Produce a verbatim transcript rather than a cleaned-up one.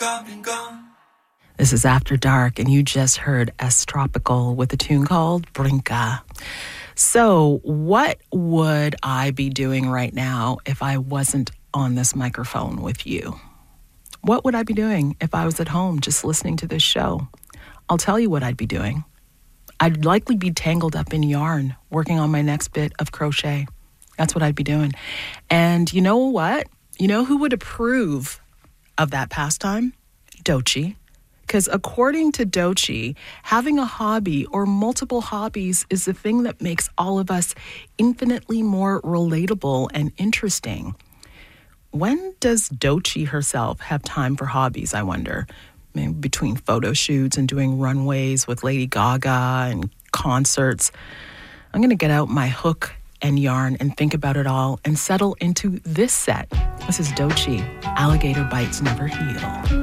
This is After Dark, and you just heard S Tropical with a tune called Brinca. So, what would I be doing right now if I wasn't on this microphone with you? What would I be doing if I was at home just listening to this show? I'll tell you what I'd be doing. I'd likely be tangled up in yarn, working on my next bit of crochet. That's what I'd be doing. And you know what? You know who would approve of that pastime? Doechii. Because according to Doechii, having a hobby or multiple hobbies is the thing that makes all of us infinitely more relatable and interesting. When does Doechii herself have time for hobbies, I wonder? Maybe between photo shoots and doing runways with Lady Gaga and concerts. I'm going to get out my hook and yarn and think about it all and settle into this set. This is Doechii, Alligator Bites Never Heal.